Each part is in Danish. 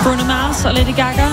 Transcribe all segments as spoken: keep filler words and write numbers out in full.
Bruno Mars og Lady Gaga.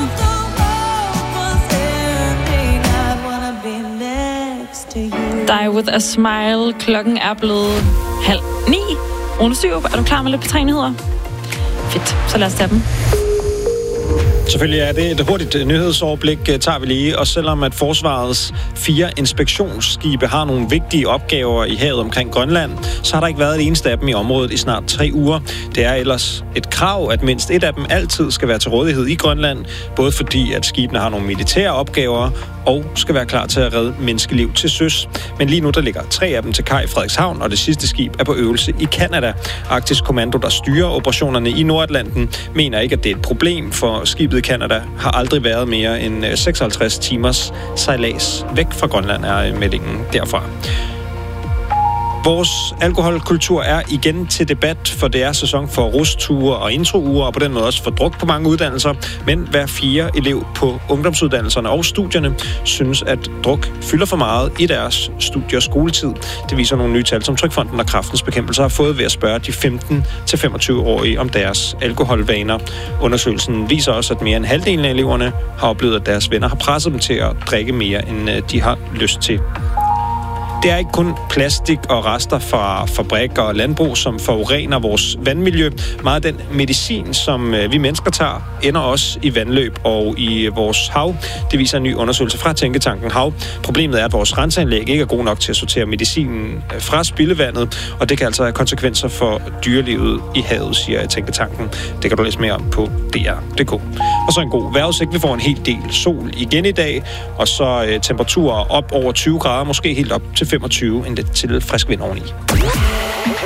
Die with a smile. Klokken er blevet halv ni. Rune Styrup, er du klar med lidt betrænigheder? Fedt, så lad os tage dem. Selvfølgelig er det et hurtigt nyhedsoverblik, tager vi lige, og selvom at forsvarets fire inspektionsskibe har nogle vigtige opgaver i havet omkring Grønland, så har der ikke været et eneste af dem i området i snart tre uger. Det er ellers et krav, at mindst et af dem altid skal være til rådighed i Grønland, både fordi at skibene har nogle militære opgaver og skal være klar til at redde menneskeliv til søs. Men lige nu der ligger tre af dem til kaj i Frederikshavn, og det sidste skib er på øvelse i Canada. Arktisk Kommando, der styrer operationerne i Nordatlanten, mener ikke, at det er et problem, for skibet i Canada har aldrig været mere end seksoghalvtreds timers sejlads væk fra Grønland, er meldingen derfra. Vores alkoholkultur er igen til debat, for det er sæson for rusture og introuger, og på den måde også for druk på mange uddannelser. Men hver fjerde elev på ungdomsuddannelserne og studierne synes, at druk fylder for meget i deres studie- og skoletid. Det viser nogle nye tal, som Trygfonden og Kræftens Bekæmpelse har fået ved at spørge de femten til femogtyve-årige om deres alkoholvaner. Undersøgelsen viser også, at mere end halvdelen af eleverne har oplevet, at deres venner har presset dem til at drikke mere, end de har lyst til. Det er ikke kun plastik og rester fra fabrikker og landbrug, som forurener vores vandmiljø. Meget af den medicin, som vi mennesker tager, ender også i vandløb og i vores hav. Det viser en ny undersøgelse fra Tænketanken Hav. Problemet er, at vores renseanlæg ikke er god nok til at sortere medicinen fra spildevandet, og det kan altså have konsekvenser for dyrelivet i havet, siger Tænketanken. Det kan du læse mere om på d r punktum d k. Og så en god vejrudsigt. Vi får en hel del sol igen i dag, og så øh, temperaturer op over tyve grader, måske helt op til femogtyve, en lidt til frisk vind oveni.